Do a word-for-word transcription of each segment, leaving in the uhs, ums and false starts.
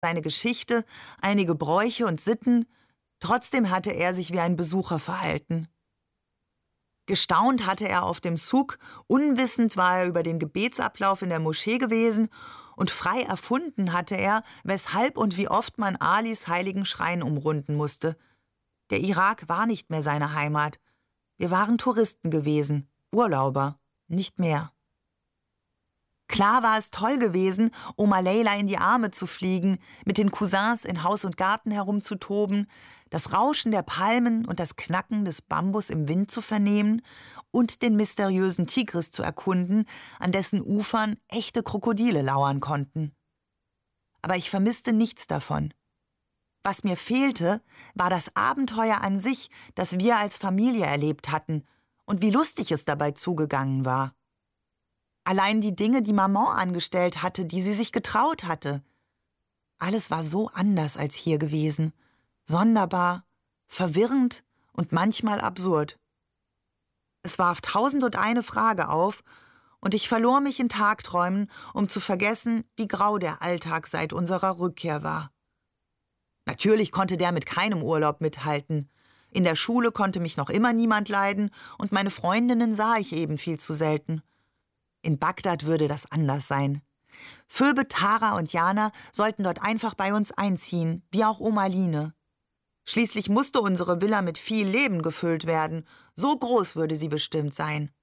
seine Geschichte, einige Bräuche und Sitten, trotzdem hatte er sich wie ein Besucher verhalten. Gestaunt hatte er auf dem Souk, unwissend war er über den Gebetsablauf in der Moschee gewesen und frei erfunden hatte er, weshalb und wie oft man Alis heiligen Schrein umrunden musste. Der Irak war nicht mehr seine Heimat. Wir waren Touristen gewesen, Urlauber, nicht mehr. Klar war es toll gewesen, Oma Leila in die Arme zu fliegen, mit den Cousins in Haus und Garten herumzutoben, das Rauschen der Palmen und das Knacken des Bambus im Wind zu vernehmen und den mysteriösen Tigris zu erkunden, an dessen Ufern echte Krokodile lauern konnten. Aber ich vermisste nichts davon. Was mir fehlte, war das Abenteuer an sich, das wir als Familie erlebt hatten und wie lustig es dabei zugegangen war. Allein die Dinge, die Maman angestellt hatte, die sie sich getraut hatte. Alles war so anders als hier gewesen. Sonderbar, verwirrend und manchmal absurd. Es warf tausend und eine Frage auf, und ich verlor mich in Tagträumen, um zu vergessen, wie grau der Alltag seit unserer Rückkehr war. Natürlich konnte der mit keinem Urlaub mithalten. In der Schule konnte mich noch immer niemand leiden, und meine Freundinnen sah ich eben viel zu selten. In Bagdad würde das anders sein. Phoebe, Tara und Jana sollten dort einfach bei uns einziehen, wie auch Oma Line. Schließlich musste unsere Villa mit viel Leben gefüllt werden. So groß würde sie bestimmt sein.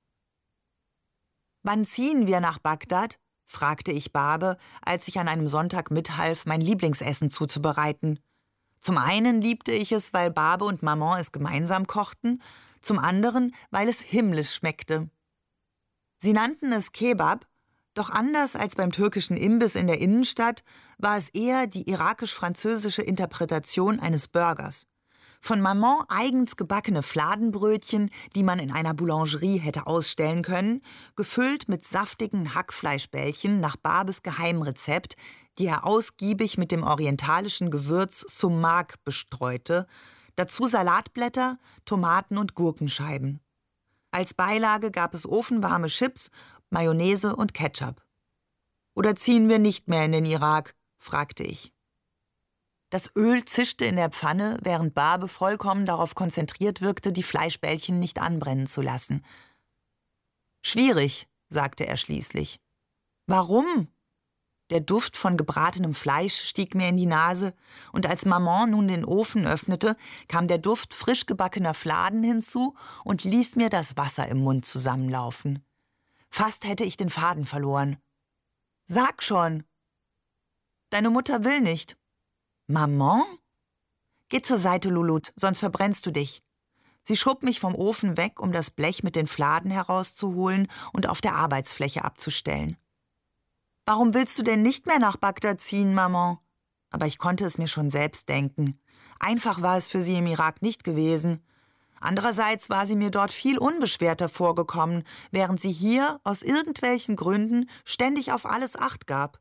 »Wann ziehen wir nach Bagdad?« fragte ich Barbe, als ich an einem Sonntag mithalf, mein Lieblingsessen zuzubereiten. Zum einen liebte ich es, weil Barbe und Maman es gemeinsam kochten, zum anderen, weil es himmlisch schmeckte. Sie nannten es Kebab, doch anders als beim türkischen Imbiss in der Innenstadt war es eher die irakisch-französische Interpretation eines Burgers. Von Maman eigens gebackene Fladenbrötchen, die man in einer Boulangerie hätte ausstellen können, gefüllt mit saftigen Hackfleischbällchen nach Barbes Geheimrezept, die er ausgiebig mit dem orientalischen Gewürz Sumak bestreute, dazu Salatblätter, Tomaten und Gurkenscheiben. Als Beilage gab es ofenwarme Chips, Mayonnaise und Ketchup. »Oder ziehen wir nicht mehr in den Irak?« fragte ich. Das Öl zischte in der Pfanne, während Barbe vollkommen darauf konzentriert wirkte, die Fleischbällchen nicht anbrennen zu lassen. »Schwierig«, sagte er schließlich. »Warum?« Der Duft von gebratenem Fleisch stieg mir in die Nase, und als Maman nun den Ofen öffnete, kam der Duft frisch gebackener Fladen hinzu und ließ mir das Wasser im Mund zusammenlaufen. Fast hätte ich den Faden verloren. »Sag schon!« »Deine Mutter will nicht.« »Maman?« »Geh zur Seite, Lulut, sonst verbrennst du dich.« Sie schob mich vom Ofen weg, um das Blech mit den Fladen herauszuholen und auf der Arbeitsfläche abzustellen. »Warum willst du denn nicht mehr nach Bagdad ziehen, Maman?« Aber ich konnte es mir schon selbst denken. Einfach war es für sie im Irak nicht gewesen. Andererseits war sie mir dort viel unbeschwerter vorgekommen, während sie hier aus irgendwelchen Gründen ständig auf alles Acht gab.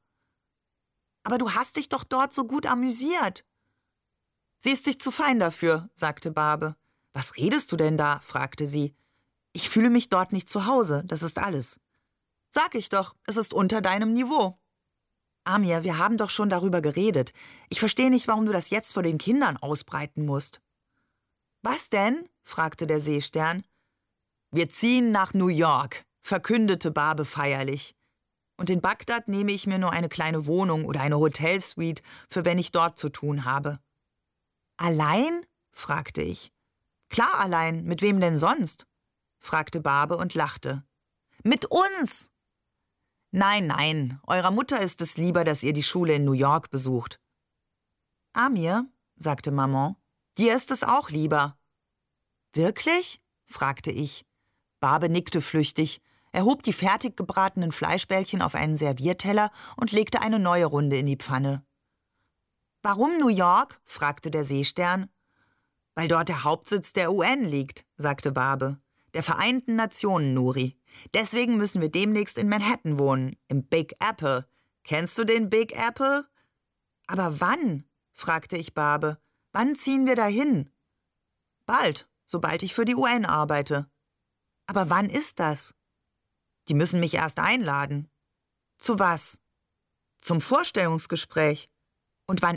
»Aber du hast dich doch dort so gut amüsiert.« »Sie ist sich zu fein dafür«, sagte Barbe. »Was redest du denn da?« fragte sie. »Ich fühle mich dort nicht zu Hause, das ist alles.« »Sag ich doch, es ist unter deinem Niveau.« »Amir, wir haben doch schon darüber geredet. Ich verstehe nicht, warum du das jetzt vor den Kindern ausbreiten musst.« »Was denn?« fragte der Seestern. »Wir ziehen nach New York«, verkündete Barbe feierlich. »Und in Bagdad nehme ich mir nur eine kleine Wohnung oder eine Hotelsuite, für wenn ich dort zu tun habe.« »Allein?« fragte ich. »Klar allein, mit wem denn sonst?« fragte Barbe und lachte. »Mit uns!« »Nein, nein, eurer Mutter ist es lieber, dass ihr die Schule in New York besucht.« »Amir«, sagte Maman, »dir ist es auch lieber.« »Wirklich?« fragte ich. Barbe nickte flüchtig, erhob die fertig gebratenen Fleischbällchen auf einen Servierteller und legte eine neue Runde in die Pfanne. »Warum New York?« fragte der Seestern. »Weil dort der Hauptsitz der U N liegt«, sagte Barbe. »Der Vereinten Nationen, Nuri. Deswegen müssen wir demnächst in Manhattan wohnen, im Big Apple. Kennst du den Big Apple?« »Aber wann?« fragte ich Barbe. »Wann ziehen wir dahin?« »Bald, sobald ich für die U N arbeite.« »Aber wann ist das?« »Die müssen mich erst einladen.« »Zu was?« »Zum Vorstellungsgespräch.« Und wann